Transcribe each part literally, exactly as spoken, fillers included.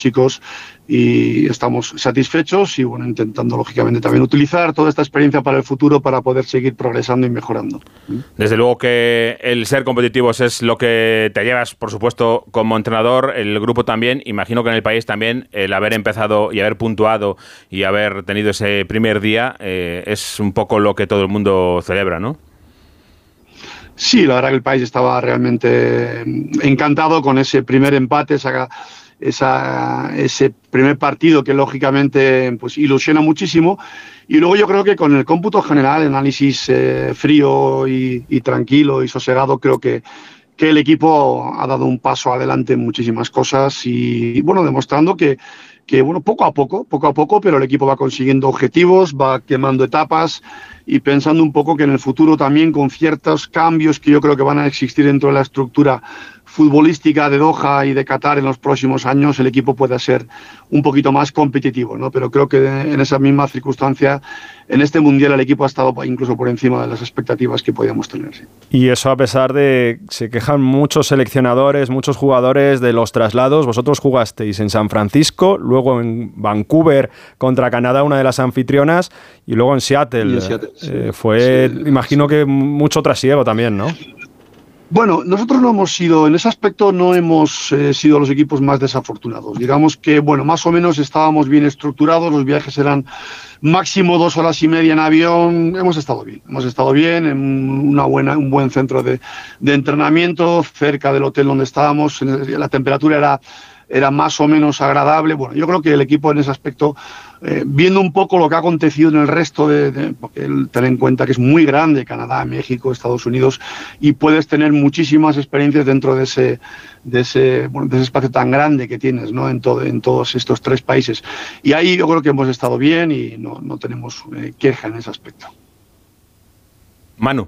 chicos y estamos satisfechos y bueno, intentando lógicamente también utilizar toda esta experiencia para el futuro para poder seguir progresando y mejorando. Desde luego que el ser competitivos es lo que te llevas, por supuesto, como entrenador, el grupo también, imagino que en el país también el haber empezado y haber puntuado y haber tenido ese primer día eh, es un poco lo que todo el mundo celebra, ¿no? Sí, la verdad que el país estaba realmente encantado con ese primer empate, esa Esa, ese primer partido que lógicamente pues ilusiona muchísimo, y luego yo creo que con el cómputo general, el análisis eh, frío y, y tranquilo y sosegado, creo que, que el equipo ha dado un paso adelante en muchísimas cosas y, y bueno, demostrando que, que bueno, poco a poco, poco a poco, pero el equipo va consiguiendo objetivos, va quemando etapas y pensando un poco que en el futuro también con ciertos cambios que yo creo que van a existir dentro de la estructura futbolística de Doha y de Qatar en los próximos años, el equipo pueda ser un poquito más competitivo, ¿no? Pero creo que en esa misma circunstancia, en este Mundial el equipo ha estado incluso por encima de las expectativas que podíamos tener. Sí. Y eso a pesar de que se quejan muchos seleccionadores, muchos jugadores de los traslados. Vosotros jugasteis en San Francisco, luego en Vancouver contra Canadá, una de las anfitrionas, y luego en Seattle. En Seattle sí. eh, fue, sí, imagino sí. que mucho trasiego también, ¿no? Bueno, nosotros no hemos sido, en ese aspecto no hemos eh, sido los equipos más desafortunados. Digamos que, bueno, más o menos estábamos bien estructurados, los viajes eran máximo dos horas y media en avión, hemos estado bien, hemos estado bien en una buena, un buen centro de, de entrenamiento, cerca del hotel donde estábamos, la temperatura era, era más o menos agradable. Bueno, yo creo que el equipo en ese aspecto, Eh, viendo un poco lo que ha acontecido en el resto de, de porque ten en cuenta que es muy grande, Canadá, México, Estados Unidos, y puedes tener muchísimas experiencias dentro de ese de ese, bueno, de ese espacio tan grande que tienes, ¿no? en, todo, en todos estos tres países. Y ahí yo creo que hemos estado bien y no, no tenemos eh, queja en ese aspecto. Manu.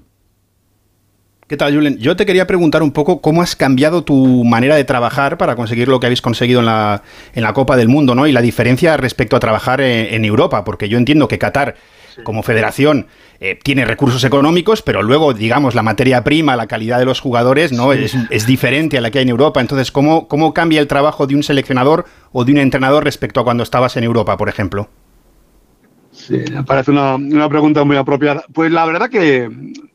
¿Qué tal, Julen? Yo te quería preguntar un poco cómo has cambiado tu manera de trabajar para conseguir lo que habéis conseguido en la, en la Copa del Mundo, ¿no? Y la diferencia respecto a trabajar en, en Europa, porque yo entiendo que Qatar, sí, como federación, eh, tiene recursos económicos, pero luego, digamos, la materia prima, la calidad de los jugadores, ¿no? Sí. Es, es diferente a la que hay en Europa. Entonces, ¿cómo, cómo cambia el trabajo de un seleccionador o de un entrenador respecto a cuando estabas en Europa, por ejemplo? Sí, me parece una, una pregunta muy apropiada. Pues la verdad que...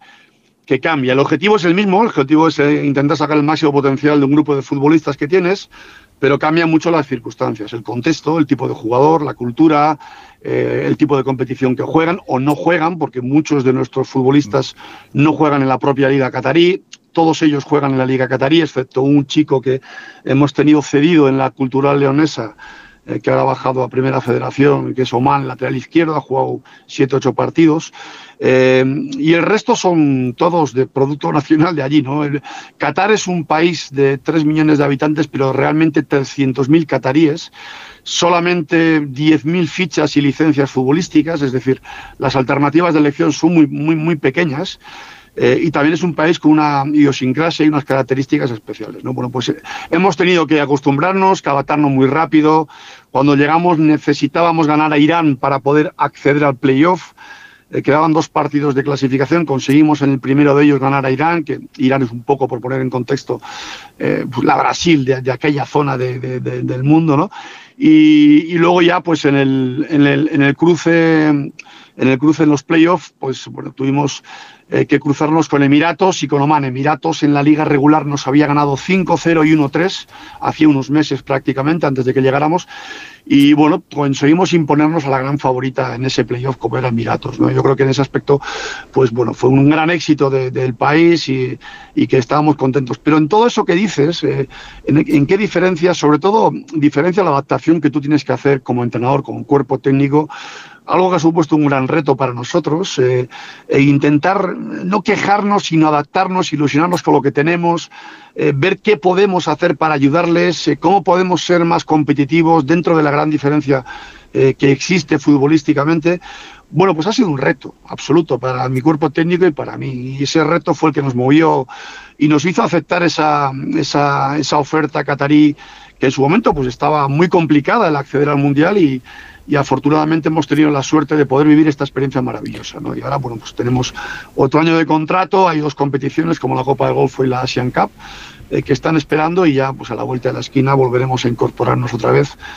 que cambia. El objetivo es el mismo, el objetivo es eh, intentar sacar el máximo potencial de un grupo de futbolistas que tienes, pero cambian mucho las circunstancias, el contexto, el tipo de jugador, la cultura, eh, el tipo de competición que juegan o no juegan, porque muchos de nuestros futbolistas no juegan en la propia liga catarí, todos ellos juegan en la liga catarí, excepto un chico que hemos tenido cedido en la Cultural Leonesa, eh, que ahora ha bajado a Primera Federación, que es Oman, lateral izquierdo, ha jugado siete, ocho partidos. Eh, y el resto son todos de producto nacional de allí, ¿no? El, Qatar es un país de tres millones de habitantes, pero realmente trescientos mil cataríes, solamente diez mil fichas y licencias futbolísticas, es decir, las alternativas de elección son muy, muy, muy pequeñas. Eh, y también es un país con una idiosincrasia y unas características especiales, ¿no? Bueno, pues eh, hemos tenido que acostumbrarnos, que adaptarnos muy rápido. Cuando llegamos necesitábamos ganar a Irán para poder acceder al playoff. Eh, quedaban dos partidos de clasificación, conseguimos en el primero de ellos ganar a Irán, que Irán es un poco, por poner en contexto, eh, pues la Brasil de, de aquella zona de, de, de, del mundo, ¿no? Y, y luego ya, pues en el, en el, en el cruce, en el cruce en los playoffs, pues bueno, tuvimos eh, que cruzarnos con Emiratos y con Oman. Emiratos en la liga regular nos había ganado cinco cero y uno tres, hacía unos meses prácticamente, antes de que llegáramos. Y bueno, conseguimos imponernos a la gran favorita en ese playoff como era Emiratos, ¿no? Yo creo que en ese aspecto, pues bueno, fue un gran éxito de, del país y, y que estábamos contentos. Pero en todo eso que dices, eh, en, ¿en qué diferencia? Sobre todo, diferencia la adaptación que tú tienes que hacer como entrenador, como cuerpo técnico, algo que ha supuesto un gran reto para nosotros, eh, e intentar no quejarnos, sino adaptarnos, ilusionarnos con lo que tenemos, eh, ver qué podemos hacer para ayudarles, eh, cómo podemos ser más competitivos dentro de la gran diferencia eh, que existe futbolísticamente. Bueno, pues ha sido un reto absoluto para mi cuerpo técnico y para mí. Y ese reto fue el que nos movió y nos hizo aceptar esa, esa, esa oferta catarí, que en su momento pues estaba muy complicada el acceder al Mundial y, y afortunadamente hemos tenido la suerte de poder vivir esta experiencia maravillosa, ¿no? Y ahora, bueno, pues tenemos otro año de contrato, hay dos competiciones como la Copa del Golfo y la Asian Cup, eh, que están esperando y ya pues a la vuelta de la esquina volveremos a incorporarnos otra vez